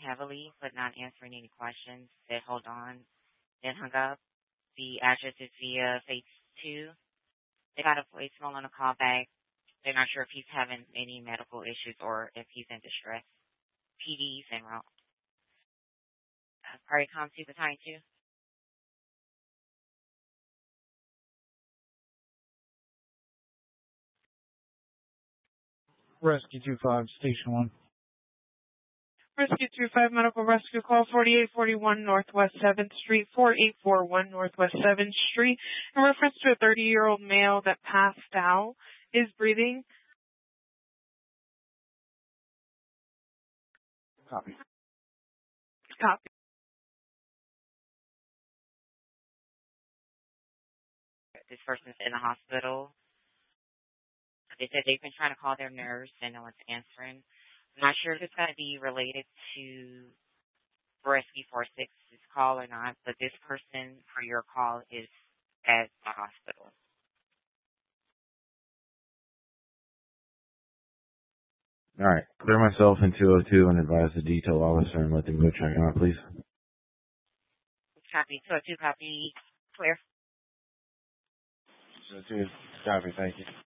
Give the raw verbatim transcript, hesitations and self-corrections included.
heavily, but not answering any questions. Said hold on, then hung up. The address is via phase two. They got a voicemail on a callback. They're not sure if he's having any medical issues or if he's in distress. P D's en route. Uh, Partycom two behind two. Rescue two five, Station one. Rescue two five, medical rescue call forty-eight forty-one Northwest seventh Street, forty-eight forty-one Northwest seventh Street, in reference to a thirty-year-old male that passed out, is breathing. Copy. Copy. This person's in the hospital. They said they've been trying to call their nurse and no one's answering. I'm not sure if it's going to be related to Rescue forty-six's call or not, but this person for your call is at the hospital. All right. Clear myself in two oh two and advise the detail officer and let them go check him out, please. Copy. two oh two, copy. Clear. two oh two, copy. Thank you.